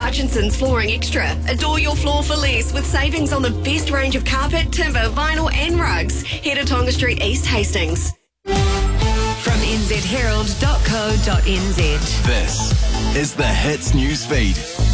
Hutchinson's Flooring Extra. Adore your floor for less with savings on the best range of carpet, timber, vinyl and rugs. Head to Tonga Street East Hastings. From nzherald.co.nz. This is the Hits Newsfeed.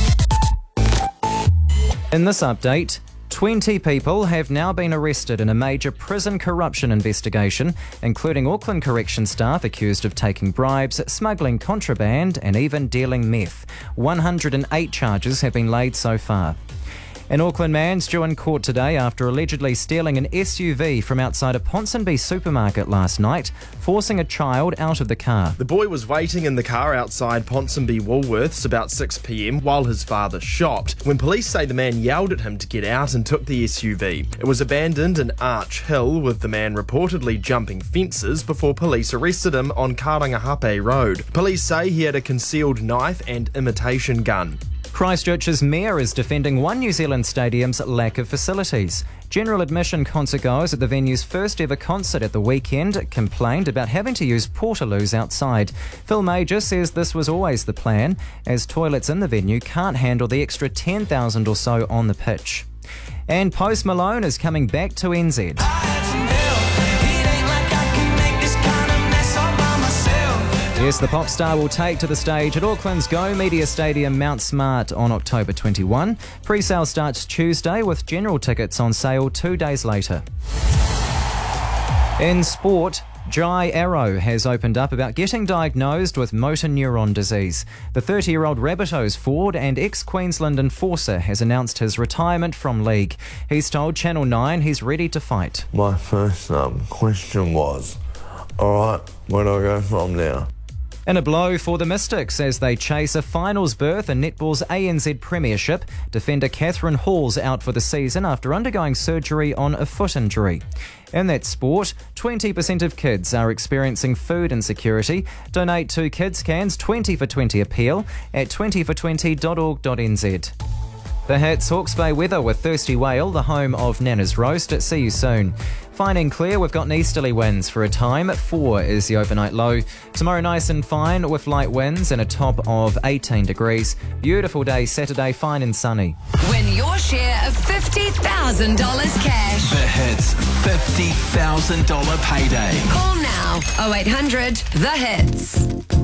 In this update, 20 people have now been arrested in a major prison corruption investigation, including Auckland Correction staff accused of taking bribes, smuggling contraband and even dealing meth. 108 charges have been laid so far. An Auckland man's due in court today after allegedly stealing an SUV from outside a Ponsonby supermarket last night, forcing a child out of the car. The boy was waiting in the car outside Ponsonby Woolworths about 6 p.m. while his father shopped, when police say the man yelled at him to get out and took the SUV. It was abandoned in Arch Hill, with the man reportedly jumping fences before police arrested him on Karangahape Road. Police say he had a concealed knife and imitation gun. Christchurch's mayor is defending One New Zealand Stadium's lack of facilities. General admission concert goers at the venue's first ever concert at the weekend complained about having to use portaloos outside. Phil Major says this was always the plan, as toilets in the venue can't handle the extra 10,000 or so on the pitch. And Post Malone is coming back to NZ. Yes, the pop star will take to the stage at Auckland's Go Media Stadium, Mount Smart on October 21. Pre-sale starts Tuesday with general tickets on sale 2 days later. In sport, Jai Arrow has opened up about getting diagnosed with motor neuron disease. The 30-year-old Rabbitohs forward and ex-Queensland enforcer has announced his retirement from league. He's told Channel 9 he's ready to fight. My first question was, alright, where do I go from now? And a blow for the Mystics as they chase a finals berth in netball's ANZ Premiership. Defender Catherine Hall's out for the season after undergoing surgery on a foot injury. In that sport, 20% of kids are experiencing food insecurity. Donate to Kids Cans 20 for 20 appeal at 20for20.org.nz. The Hits Hawke's Bay weather with Thirsty Whale, the home of Nana's Roast. See you soon. Fine and clear, we've got easterly winds for a time. 4 is the overnight low. Tomorrow nice and fine with light winds and a top of 18 degrees. Beautiful day Saturday, fine and sunny. Win your share of $50,000 cash. The Hits $50,000 payday. Call now 0800 The Hits.